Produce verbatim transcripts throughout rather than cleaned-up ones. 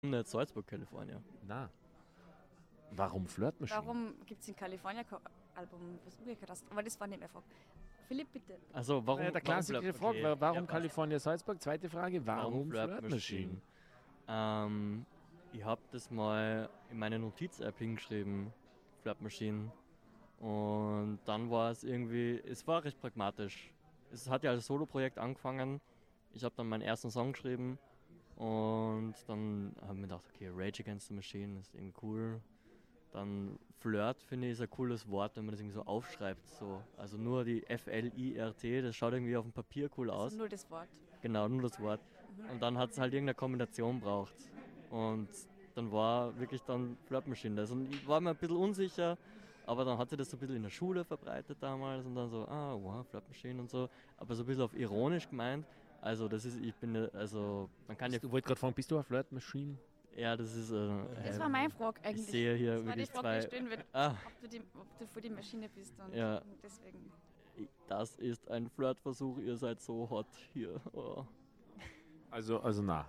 Nicht Salzburg, California. Na. Warum Flirtmaschine? Warum gibt es in California kein Album, was du gehört hast? Aber das war nicht mehr Frage. Philipp, bitte. Also warum? Ja, der klassische warum Frage, okay. warum Ja, California Salzburg? Zweite Frage, warum, Warum Flirtmaschine? Ähm, ich habe das mal in meine Notiz-App hingeschrieben, Flirtmaschine. Und dann war es irgendwie, es war recht pragmatisch. Es hat ja als Solo-Projekt angefangen. Ich habe dann meinen ersten Song geschrieben und dann habe ich mir gedacht, okay, Rage Against the Machine ist irgendwie cool. Dann Flirt, finde ich, ist ein cooles Wort, wenn man das irgendwie so aufschreibt. So. Also nur die F L I R T, das schaut irgendwie auf dem Papier cool aus. Also nur das Wort. Genau, nur das Wort. Und dann hat es halt irgendeine Kombination braucht. Und dann war wirklich dann Flirtmaschine das. Und ich war mir ein bisschen unsicher, aber dann hatte das so ein bisschen in der Schule verbreitet damals und dann so, ah, wow, Flirtmaschine und so. Aber so ein bisschen auf ironisch gemeint. Also das ist, ich bin, also, man kann ja... Du wolltest gerade fragen, bist du eine Flirtmaschine? Ja, das ist... Äh, Das war meine Frage eigentlich. Ich sehe hier das war die wirklich Frage, zwei... die stellen wird, Ah, ob, du die, ob du für die Maschine bist. Und Ja. deswegen. das ist ein Flirtversuch, ihr seid so hot hier. Oh. Also, also na.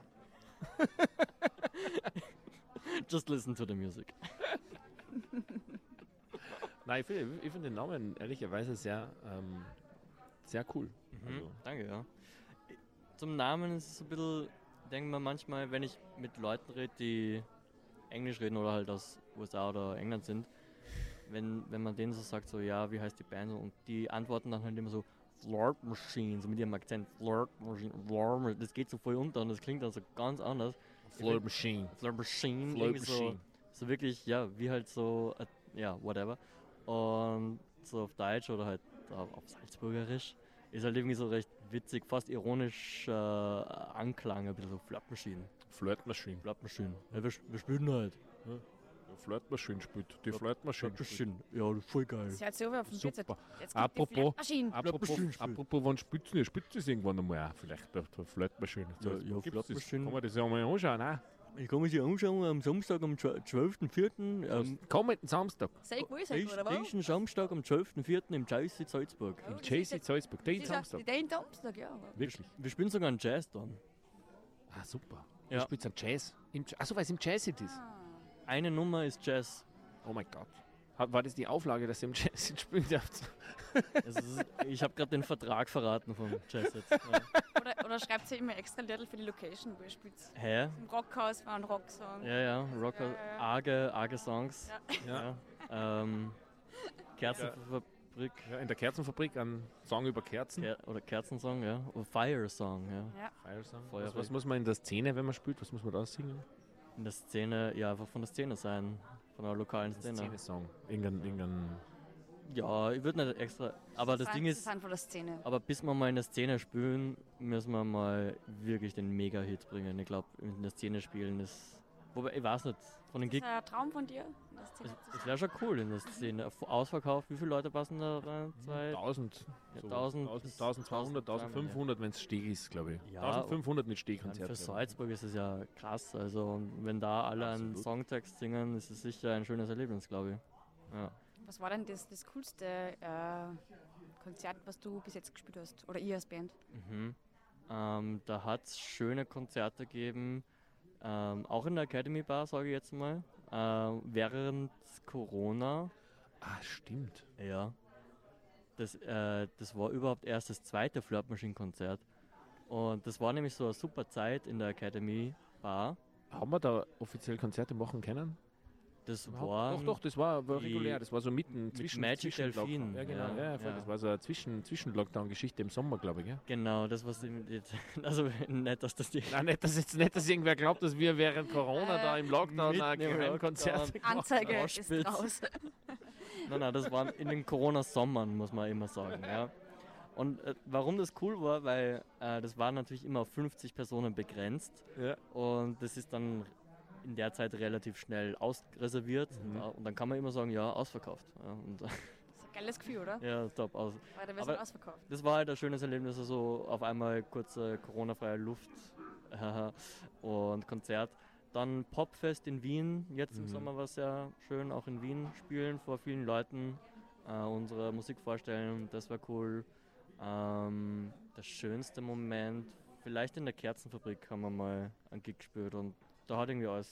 Just listen to the music. Nein, ich finde ich find den Namen ehrlicherweise sehr, ähm, sehr cool. Mhm, Also, danke, ja. Zum Namen ist es so ein bisschen, denkt man manchmal, wenn ich mit Leuten rede, die Englisch reden oder halt aus U S A oder England sind, wenn, wenn man denen so sagt, so, ja, wie heißt die Band? Und die antworten dann halt immer so, Flirt Machine, so mit ihrem Akzent, Flirt Machine, Flirt, das geht so voll unter und das klingt dann so ganz anders. Flirt Machine. Flirt Machine, Flirt irgendwie so, Machine. so wirklich, ja, wie halt so, äh, ja, whatever. Und so auf Deutsch oder halt auf, auf Salzburgerisch ist halt irgendwie so recht witzig, fast ironisch äh, Anklang, ein bisschen so Flirtmaschine. Flirtmaschine. Flirtmaschine. Ja, wir, wir spielen halt. Ja, Flirtmaschine spielt. Die Flirtmaschine spielt. Flirtmaschine. Ja, das ist voll geil. Das hört sich auf dem Bild. Super. Jetzt gibt die Apropos, Flirtmaschine. apropos, Flirtmaschine spielt. apropos, wann spielt ihr? Spielt es irgendwann einmal auch? Vielleicht auf der Flirtmaschine. Ja, ja, Gibt's das? Flirtmaschine. Kann man das ja mal anschauen? Auch? Ich kann mir sie anschauen am Samstag, am zwölften vierten Ähm, Kommenden Samstag. Sei gut, sei gut, oder was? diesen Samstag am zwölften vierten im Chelsea Salzburg. Ja, Im das J ist C jetzt- Salzburg. Den Das ist ja- Samstag. Den Samstag, ja. Wirklich? Wir spielen sogar einen Jazz dann. Ah, super. Ja. Du spielst einen Jazz. Im, achso, weil es im Jazz ist. Eine Nummer ist Jazz. Oh mein Gott. Hat- War das die Auflage, dass ihr im Jazz spielen dürft? Es ist, ich habe gerade den Vertrag verraten vom Jazz jetzt. Ja. Oder, oder schreibt ihr immer extra Liedl für die Location, wo ihr spielt? Hä? Im Rockhaus war ein Rocksong. Ja, ja, Rocker, Ja, ja, ja. arge, arge Songs. Ja. Ja. Ähm, Kerzenfabrik Ja, in der Kerzenfabrik ein Song über Kerzen. Ker oder Kerzensong, ja. Oder Fire Song, ja. Ja. Fire Song. Feuerwerk. Was, was muss man in der Szene, wenn man spielt, was muss man da singen? In der Szene, ja, einfach von der Szene sein. Von der lokalen Szene. Szene-Song. Irgendein, irgendein Ja, ich würde nicht extra. Aber das Sie Ding sind- ist, Sie sind von der Szene. aber bis wir mal in der Szene spielen, müssen wir mal wirklich den Mega-Hit bringen. Ich glaube, in der Szene spielen ist. Wobei, ich weiß nicht, von den Das Gigs. ist ein Traum von dir? in der Szene zu Es sein? wäre schon cool in der Szene. Ausverkauft, wie viele Leute passen da rein? Zwei? tausend, Ja, so tausend, tausend, tausendzweihundert, tausendfünfhundert, wenn es Steg ist, glaube ich. Ja, tausendfünfhundert mit Ja, Stehkonzert. für Salzburg ist es ja krass. Also, und wenn da alle einen Absolut. Songtext singen, ist es sicher ein schönes Erlebnis, glaube ich. Ja. Was war denn das, das coolste äh, Konzert, was du bis jetzt gespielt hast? Oder ihr als Band? Mhm. Ähm, da hat es schöne Konzerte gegeben, ähm, auch in der Academy Bar, sage ich jetzt mal, ähm, während Corona. Ah, stimmt. Ja. Das, äh, das war überhaupt erst das zweite Flirtmaschinen-Konzert. Und das war nämlich so eine super Zeit in der Academy Bar. Haben wir da offiziell Konzerte machen können? Das war Doch, doch, das war, war die- regulär. Das war so mitten mit zwischen Magic zwischen Delfin. Ja, genau. Ja, Ja, ja, voll. ja. Das war so eine zwischen, zwischen Lockdown-Geschichte im Sommer, glaube ich. Ja? Genau, das was im- also nicht, dass das die Nein, nicht, dass jetzt nicht, dass irgendwer glaubt, dass wir während Corona Äh, da im Lockdown ein mitten im Geheimkonzert Lockdown. gemacht Anzeige ist Auschwitz. raus. Nein, nein, das war in den Corona-Sommern, muss man immer sagen. Ja. Und äh, warum das cool war, weil äh, das war natürlich immer auf fünfzig Personen begrenzt haben. Ja. und das ist dann in der Zeit relativ schnell ausreserviert Mhm. und, und dann kann man immer sagen, ja, ausverkauft. Ja, und, Das ist ein geiles Gefühl, oder? ja, top, aus. Weil da wird Aber- es ausverkauft. Das war halt ein schönes Erlebnis, also auf einmal kurze Corona-freie Luft und Konzert. Dann Popfest in Wien, jetzt im Mhm. Sommer war es sehr schön, auch in Wien spielen, vor vielen Leuten äh, unsere Musik vorstellen, das war cool. Ähm, der schönste Moment, vielleicht in der Kerzenfabrik haben wir mal einen Gig gespielt und da hat irgendwie alles